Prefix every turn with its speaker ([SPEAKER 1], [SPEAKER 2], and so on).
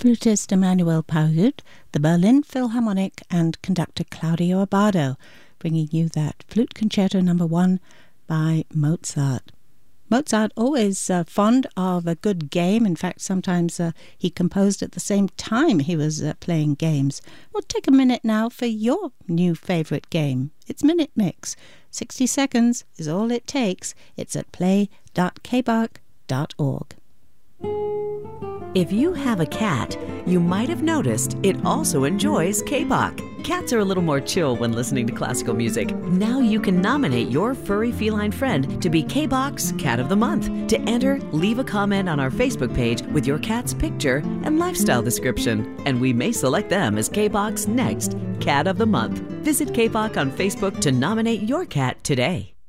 [SPEAKER 1] flutist Emmanuel Pahud, the Berlin Philharmonic, and conductor Claudio Abbado, bringing you that Flute Concerto No. 1 by Mozart. Mozart always fond of a good game. In fact, sometimes he composed at the same time he was playing games. We'll take a minute now for your new favorite game. It's Minute Mix. 60 seconds is all it takes. It's at play.kbach.org.
[SPEAKER 2] If you have a cat, you might have noticed it also enjoys K-Bach. Cats are a little more chill when listening to classical music. Now you can nominate your furry feline friend to be K-Bach's Cat of the Month. To enter, leave a comment on our Facebook page with your cat's picture and lifestyle description, and we may select them as K-Bach's next Cat of the Month. Visit K-Bach on Facebook to nominate your cat today.